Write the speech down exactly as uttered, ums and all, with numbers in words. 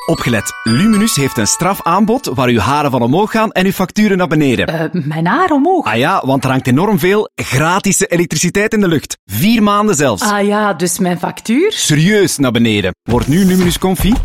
Opgelet. Luminus heeft een strafaanbod waar uw haren van omhoog gaan en uw facturen naar beneden. Uh, mijn haar omhoog? Ah ja, want er hangt enorm veel gratis elektriciteit in de lucht. Vier maanden zelfs. Ah ja, dus mijn factuur? Serieus naar beneden. Word nu Luminus Confi